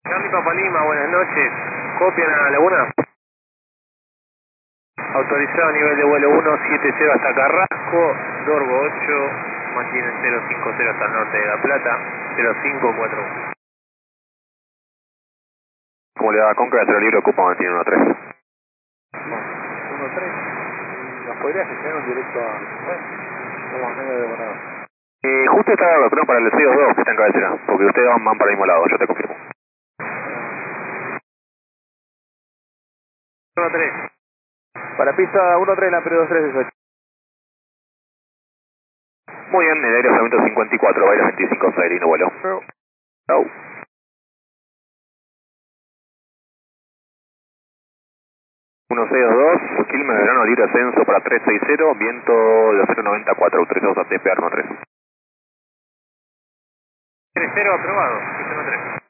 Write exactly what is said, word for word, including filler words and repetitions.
Charlie Papa Lima, buenas noches. ¿Copian a la Laguna? Autorizado a nivel de vuelo uno siete cero hasta Carrasco, Dorgo ocho, mantiene cero cinco cero hasta el norte de La Plata, cero cinco cuatro uno. ¿Cómo le va? Conca, cero libre, ocupa mantiene uno tres. uno tres. ¿Nos podría gestionar un directo a... Como a medio de Bonado? Eh, justo está, perdón, para el seis dos que está en cabecera, porque ustedes van, van para el mismo lado, yo te confirmo. uno tres. Para pista uno tres, la P dos tres dieciocho. Muy bien, el aire cincuenta y cuatro, baile veinticinco seis, lindo vuelo. Chau. uno seis dos, Quilmes Verano, libre ascenso para tres seis cero, viento de cero noventa y cuatro, autorizados a T P A uno tres. tres cero aprobado, uno tres.